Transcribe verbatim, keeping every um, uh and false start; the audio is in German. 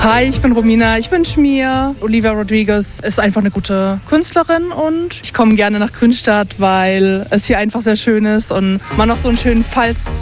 Hi, ich bin Romina. Ich wünsche mir, Olivia Rodriguez ist einfach eine gute Künstlerin und ich komme gerne nach Grünstadt, weil es hier einfach sehr schön ist und man noch so einen schönen Pfalz